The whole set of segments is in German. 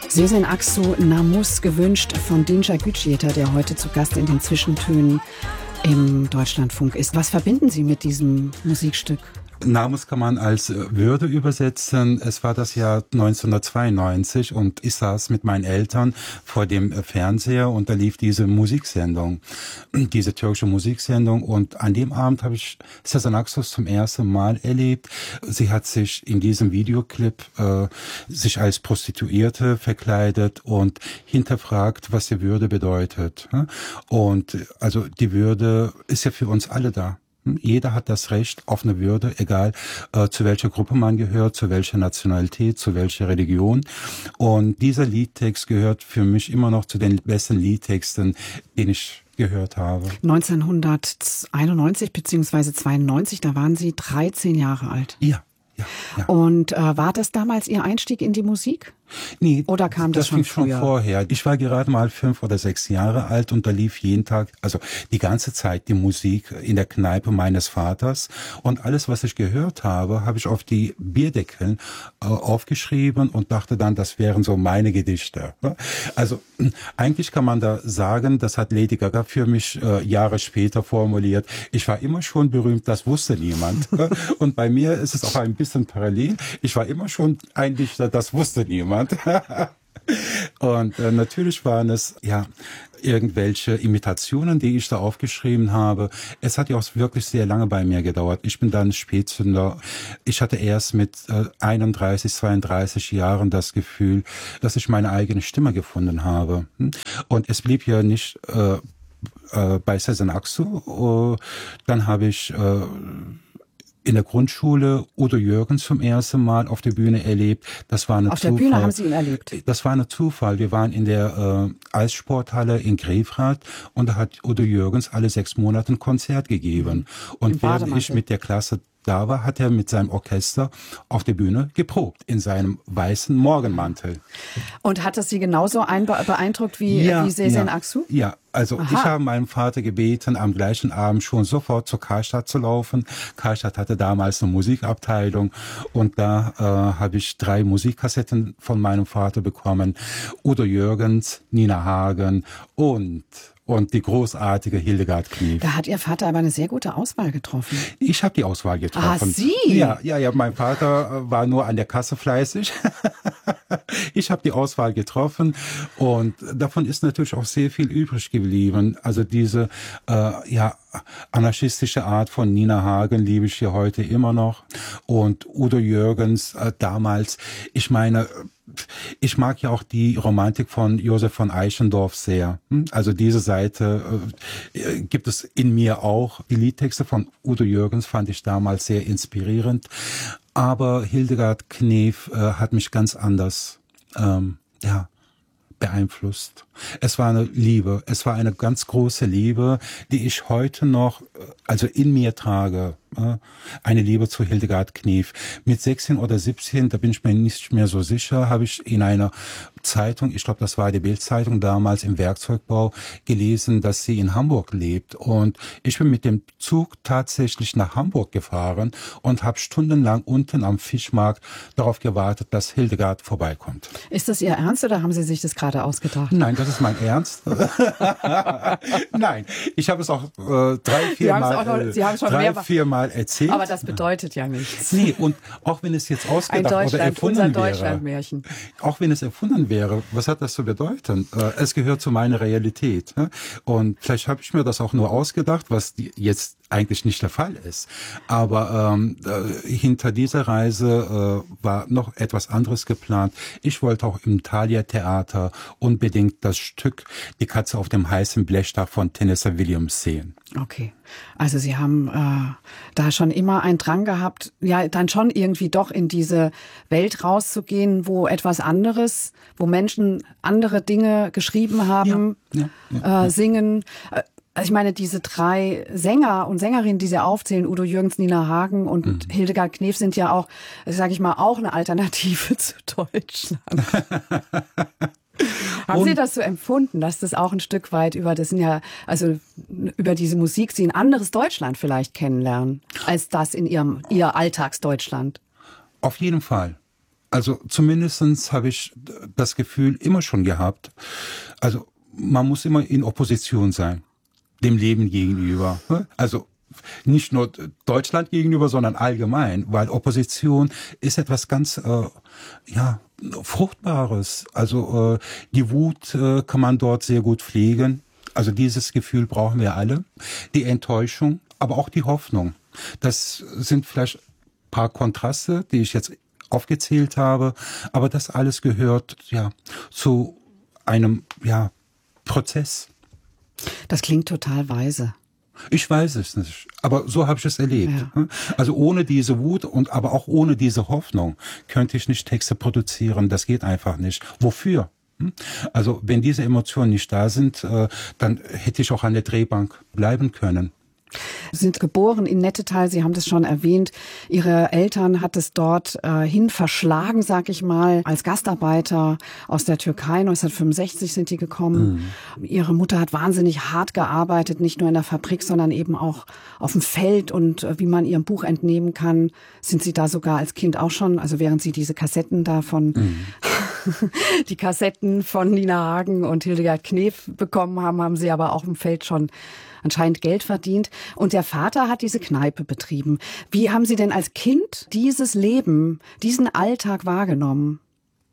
Sezen Aksu, Namus, gewünscht von Dinçer Gücüyeter, der heute zu Gast in den Zwischentönen im Deutschlandfunk ist. Was verbinden Sie mit diesem Musikstück? Namus kann man als Würde übersetzen. Es war das Jahr 1992 und ich saß mit meinen Eltern vor dem Fernseher und da lief diese Musiksendung, diese türkische Musiksendung, und an dem Abend habe ich Sezen Aksu zum ersten Mal erlebt. Sie hat sich in diesem Videoclip sich als Prostituierte verkleidet und hinterfragt, was die Würde bedeutet. Und also die Würde ist ja für uns alle da. Jeder hat das Recht auf eine Würde, egal zu welcher Gruppe man gehört, zu welcher Nationalität, zu welcher Religion. Und dieser Liedtext gehört für mich immer noch zu den besten Liedtexten, den ich gehört habe. 1991 bzw. 92, da waren Sie 13 Jahre alt. Ja. Und war das damals Ihr Einstieg in die Musik? Nee, oder kam das fing schon früher? Schon vorher. Ich war gerade mal 5 oder 6 Jahre alt und da lief jeden Tag, also die ganze Zeit die Musik in der Kneipe meines Vaters, und alles, was ich gehört habe, habe ich auf die Bierdeckeln aufgeschrieben und dachte dann, das wären so meine Gedichte. Also eigentlich kann man da sagen, das hat Lady Gaga für mich Jahre später formuliert. Ich war immer schon berühmt, das wusste niemand. Und bei mir ist es auch ein bisschen parallel. Ich war immer schon ein Dichter, das wusste niemand. Und natürlich waren es irgendwelche Imitationen, die ich da aufgeschrieben habe. Es hat ja auch wirklich sehr lange bei mir gedauert. Ich bin dann Spätzünder. Ich hatte erst mit 31, 32 Jahren das Gefühl, dass ich meine eigene Stimme gefunden habe. Und es blieb ja nicht bei Sezen Aksu. Dann habe ich in der Grundschule Udo Jürgens zum ersten Mal auf der Bühne erlebt. Das war eine Zufall. Auf der Bühne haben Sie ihn erlebt? Das war ein Zufall. Wir waren in der Eissporthalle in Grefrath und da hat Udo Jürgens alle 6 Monate ein Konzert gegeben. Und während ich mit der Klasse da war, hat er mit seinem Orchester auf der Bühne geprobt, in seinem weißen Morgenmantel. Und hat das Sie genauso beeindruckt wie Sezen Aksu? Ja, also ich habe meinem Vater gebeten, am gleichen Abend schon sofort zur Karstadt zu laufen. Karstadt hatte damals eine Musikabteilung und da habe ich 3 Musikkassetten von meinem Vater bekommen. Udo Jürgens, Nina Hagen und die großartige Hildegard Knef. Da hat Ihr Vater aber eine sehr gute Auswahl getroffen. Ich habe die Auswahl getroffen. Ah, Sie? Ja. Mein Vater war nur an der Kasse fleißig. Ich habe die Auswahl getroffen und davon ist natürlich auch sehr viel übrig geblieben. Also diese anarchistische Art von Nina Hagen liebe ich hier heute immer noch. Und Udo Jürgens damals, ich meine, ich mag ja auch die Romantik von Josef von Eichendorff sehr. Also diese Seite gibt es in mir auch. Die Liedtexte von Udo Jürgens fand ich damals sehr inspirierend. Aber Hildegard Knef hat mich ganz anders beeinflusst. Es war eine Liebe, es war eine ganz große Liebe, die ich heute noch, also in mir trage. Eine Liebe zu Hildegard Knef. Mit 16 oder 17, da bin ich mir nicht mehr so sicher, habe ich in einer Zeitung, ich glaube, das war die Bild-Zeitung damals im Werkzeugbau, gelesen, dass sie in Hamburg lebt. Und ich bin mit dem Zug tatsächlich nach Hamburg gefahren und habe stundenlang unten am Fischmarkt darauf gewartet, dass Hildegard vorbeikommt. Ist das Ihr Ernst oder haben Sie sich das gerade ausgedacht? Nein, das ist mein Ernst. Nein, ich habe es auch 3-4 Mal erzählt. Aber das bedeutet ja nichts. Nee, und auch wenn es jetzt ausgedacht oder erfunden wäre, auch wenn es erfunden wäre, was hat das zu bedeuten? Es gehört zu meiner Realität. Und vielleicht habe ich mir das auch nur ausgedacht, was jetzt eigentlich nicht der Fall ist. Aber hinter dieser Reise war noch etwas anderes geplant. Ich wollte auch im Thalia Theater unbedingt das Stück Die Katze auf dem heißen Blechdach von Tennessee Williams sehen. Okay, also Sie haben da schon immer einen Drang gehabt, ja dann schon irgendwie doch in diese Welt rauszugehen, wo etwas anderes, wo Menschen andere Dinge geschrieben haben, singen. Also ich meine, diese 3 Sänger und Sängerinnen, die Sie aufzählen, Udo Jürgens, Nina Hagen und Hildegard Knef, sind ja auch, sage ich mal, auch eine Alternative zu Deutschland. Haben Sie das so empfunden, dass das auch ein Stück weit über diese Musik Sie ein anderes Deutschland vielleicht kennenlernen, als das in Ihr Alltagsdeutschland? Auf jeden Fall. Also zumindestens habe ich das Gefühl immer schon gehabt. Also man muss immer in Opposition sein, dem Leben gegenüber. Also nicht nur Deutschland gegenüber, sondern allgemein, weil Opposition ist etwas ganz Fruchtbares. Also die Wut kann man dort sehr gut pflegen. Also dieses Gefühl brauchen wir alle. Die Enttäuschung, aber auch die Hoffnung. Das sind vielleicht ein paar Kontraste, die ich jetzt aufgezählt habe, aber das alles gehört zu einem Prozess. Das klingt total weise. Ich weiß es nicht, aber so habe ich es erlebt. Ja. Also ohne diese Wut und aber auch ohne diese Hoffnung könnte ich nicht Texte produzieren. Das geht einfach nicht. Wofür? Also wenn diese Emotionen nicht da sind, dann hätte ich auch an der Drehbank bleiben können. Sie sind geboren in Nettetal, Sie haben das schon erwähnt. Ihre Eltern hat es dort hin verschlagen, sag ich mal, als Gastarbeiter aus der Türkei. 1965 sind die gekommen. Ihre Mutter hat wahnsinnig hart gearbeitet, nicht nur in der Fabrik, sondern eben auch auf dem Feld. Und wie man ihrem Buch entnehmen kann, sind Sie da sogar als Kind auch schon, also während Sie diese Kassetten davon die Kassetten von Nina Hagen und Hildegard Knef bekommen haben, haben Sie aber auch im Feld schon anscheinend Geld verdient. Und der Vater hat diese Kneipe betrieben. Wie haben Sie denn als Kind dieses Leben, diesen Alltag wahrgenommen?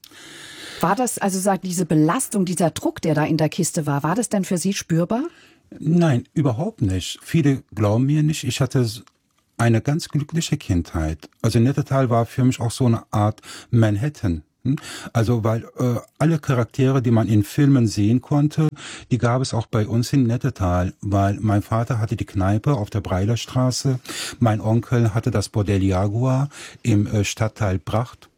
War das, also sagt diese Belastung, dieser Druck, der da in der Kiste war das denn für Sie spürbar? Nein, überhaupt nicht. Viele glauben mir nicht. Ich hatte eine ganz glückliche Kindheit. Also Nettetal war für mich auch so eine Art Manhattan. Also weil alle Charaktere, die man in Filmen sehen konnte, die gab es auch bei uns in Nettetal, weil mein Vater hatte die Kneipe auf der Breilerstraße, mein Onkel hatte das Bordell Jaguar im Stadtteil Bracht,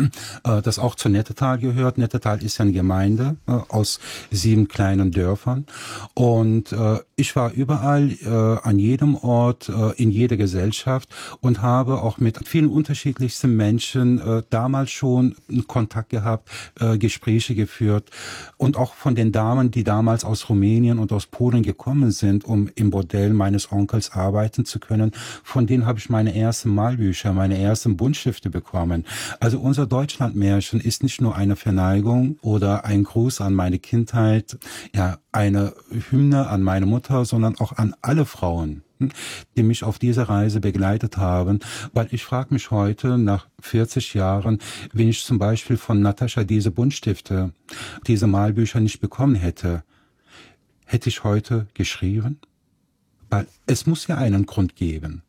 das auch zu Nettetal gehört. Nettetal ist ja eine Gemeinde aus 7 kleinen Dörfern. Und ich war überall, an jedem Ort, in jeder Gesellschaft und habe auch mit vielen unterschiedlichsten Menschen damals schon Kontakt gehabt, Gespräche geführt. Und auch von den Damen, die damals aus Rumänien und aus Polen gekommen sind, um im Bordell meines Onkels arbeiten zu können, von denen habe ich meine ersten Malbücher, meine ersten Buntstifte bekommen. Also unser Deutschlandmärchen ist nicht nur eine Verneigung oder ein Gruß an meine Kindheit, eine Hymne an meine Mutter, sondern auch an alle Frauen, die mich auf diese Reise begleitet haben. Weil ich frage mich heute, nach 40 Jahren, wenn ich zum Beispiel von Natascha diese Buntstifte, diese Malbücher nicht bekommen hätte, hätte ich heute geschrieben? Weil es muss ja einen Grund geben.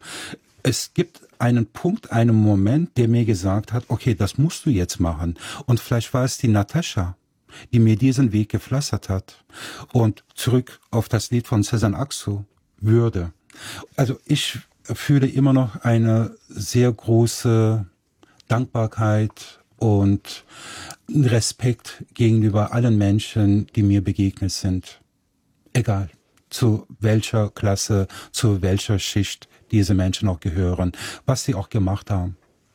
Es gibt einen Punkt, einen Moment, der mir gesagt hat, okay, das musst du jetzt machen. Und vielleicht war es die Natascha, die mir diesen Weg gepflastert hat. Und zurück auf das Lied von Sezen Aksu, Würde. Also ich fühle immer noch eine sehr große Dankbarkeit und Respekt gegenüber allen Menschen, die mir begegnet sind. Egal, zu welcher Klasse, zu welcher Schicht diese Menschen auch gehören, was sie auch gemacht haben.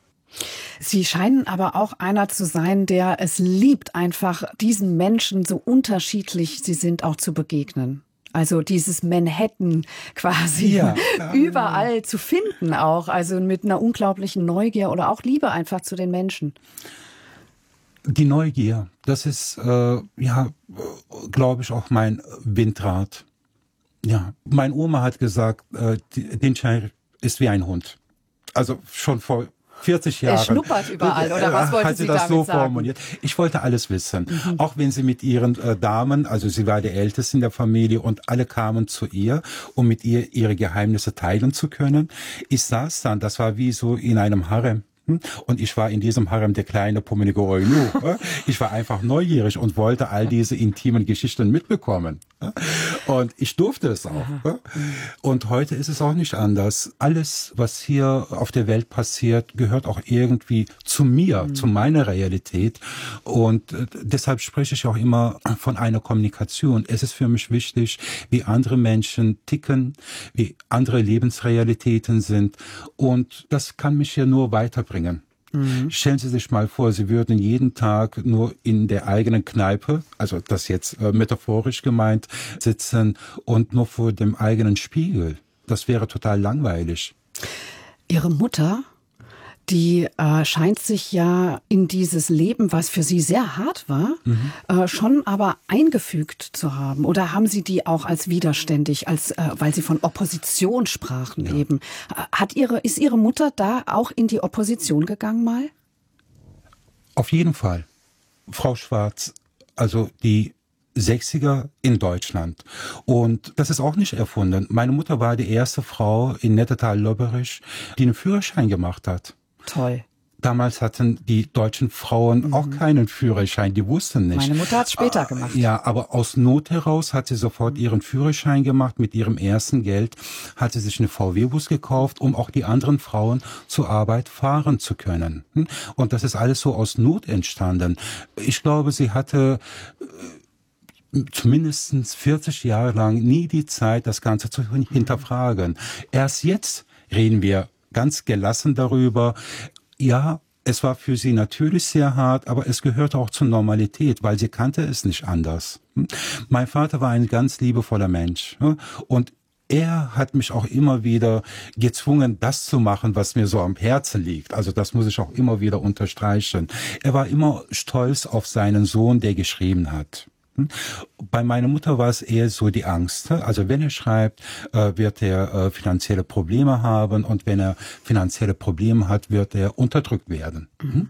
Sie scheinen aber auch einer zu sein, der es liebt, einfach diesen Menschen, so unterschiedlich sie sind, auch zu begegnen. Also dieses Manhattan quasi überall zu finden auch, also mit einer unglaublichen Neugier oder auch Liebe einfach zu den Menschen. Die Neugier, das ist, glaube ich, auch mein Windrad. Ja, meine Oma hat gesagt, Dinçer ist wie ein Hund. Also schon vor 40 Jahren. Er schnuppert überall, oder was wollten Sie damit sagen? Hat sie das so formuliert. Ich wollte alles wissen. Auch wenn sie mit ihren Damen, also sie war die Älteste in der Familie und alle kamen zu ihr, um mit ihr ihre Geheimnisse teilen zu können. Ich saß dann, das war wie so in einem Harem. Und ich war in diesem Harem der kleine pummelige Eunuch. Ich war einfach neugierig und wollte all diese intimen Geschichten mitbekommen. Und ich durfte es auch. Und heute ist es auch nicht anders. Alles, was hier auf der Welt passiert, gehört auch irgendwie zu mir, zu meiner Realität. Und deshalb spreche ich auch immer von einer Kommunikation. Es ist für mich wichtig, wie andere Menschen ticken, wie andere Lebensrealitäten sind. Und das kann mich ja nur weiterbringen. Stellen Sie sich mal vor, Sie würden jeden Tag nur in der eigenen Kneipe, also das jetzt metaphorisch gemeint, sitzen und nur vor dem eigenen Spiegel. Das wäre total langweilig. Ihre Mutter, die scheint sich ja in dieses Leben, was für Sie sehr hart war, schon aber eingefügt zu haben. Oder haben Sie die auch als widerständig, weil Sie von Opposition sprachen eben? Ist Ihre Mutter da auch in die Opposition gegangen mal? Auf jeden Fall. Frau Schwarz, also die 60er in Deutschland. Und das ist auch nicht erfunden. Meine Mutter war die erste Frau in Nettetal-Lobberich, die einen Führerschein gemacht hat. Toll. Damals hatten die deutschen Frauen auch keinen Führerschein, die wussten nicht. Meine Mutter hat es später gemacht. Ja, aber aus Not heraus hat sie sofort ihren Führerschein gemacht. Mit ihrem ersten Geld hat sie sich eine VW-Bus gekauft, um auch die anderen Frauen zur Arbeit fahren zu können. Und das ist alles so aus Not entstanden. Ich glaube, sie hatte zumindest 40 Jahre lang nie die Zeit, das Ganze zu hinterfragen. Erst jetzt reden wir ganz gelassen darüber. Ja, es war für sie natürlich sehr hart, aber es gehörte auch zur Normalität, weil sie kannte es nicht anders. Mein Vater war ein ganz liebevoller Mensch und er hat mich auch immer wieder gezwungen, das zu machen, was mir so am Herzen liegt. Also das muss ich auch immer wieder unterstreichen. Er war immer stolz auf seinen Sohn, der geschrieben hat. Bei meiner Mutter war es eher so die Angst. Also wenn er schreibt, wird er finanzielle Probleme haben und wenn er finanzielle Probleme hat, wird er unterdrückt werden.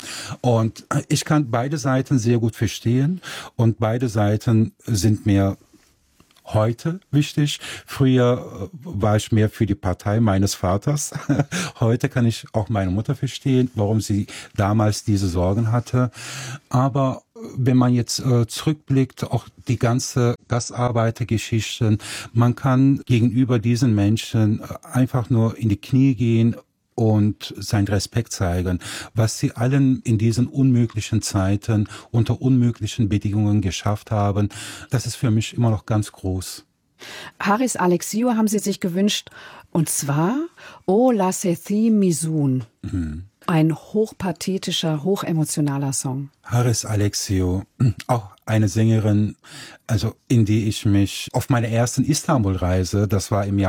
Und ich kann beide Seiten sehr gut verstehen und beide Seiten sind mir heute wichtig. Früher war ich mehr für die Partei meines Vaters. Heute kann ich auch meine Mutter verstehen, warum sie damals diese Sorgen hatte. Aber wenn man jetzt zurückblickt, auch die ganze Gastarbeitergeschichten, man kann gegenüber diesen Menschen einfach nur in die Knie gehen und seinen Respekt zeigen, was sie allen in diesen unmöglichen Zeiten unter unmöglichen Bedingungen geschafft haben. Das ist für mich immer noch ganz groß. Haris Alexiou haben Sie sich gewünscht, und zwar O La Sethi Misun. Ein hochpathetischer, hochemotionaler Song. Haris Alexiou, auch eine Sängerin, also in die ich mich auf meiner ersten Istanbul-Reise, das war im Jahr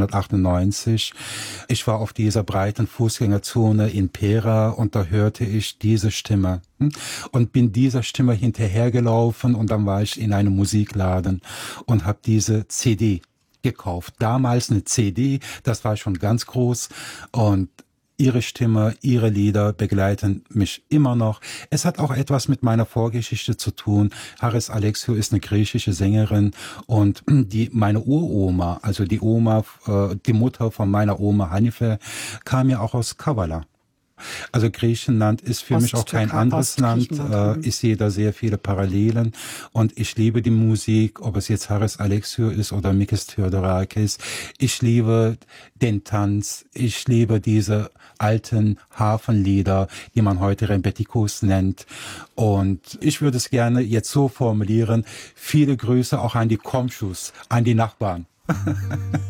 1998, ich war auf dieser breiten Fußgängerzone in Pera und da hörte ich diese Stimme und bin dieser Stimme hinterhergelaufen und dann war ich in einem Musikladen und habe diese CD gekauft. Damals eine CD, das war schon ganz groß und ihre Stimme, ihre Lieder begleiten mich immer noch. Es hat auch etwas mit meiner Vorgeschichte zu tun. Haris Alexiou ist eine griechische Sängerin und meine Uroma, also die Mutter von meiner Oma Hanife, kam ja auch aus Kavala. Also Griechenland ist für mich auch kein anderes Land. Ich sehe da sehr viele Parallelen und ich liebe die Musik, ob es jetzt Haris Alexiou ist oder Mikis Theodorakis. Ich liebe den Tanz, ich liebe diese alten Hafenlieder, die man heute Rembetikos nennt. Und ich würde es gerne jetzt so formulieren, viele Grüße auch an die Komschus, an die Nachbarn.